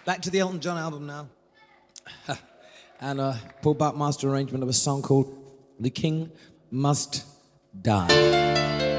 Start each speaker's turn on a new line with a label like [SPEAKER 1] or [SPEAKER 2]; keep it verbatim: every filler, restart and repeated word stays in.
[SPEAKER 1] Back to the Elton John album now. And a Paul Buckmaster arrangement of a song called The King Must Die.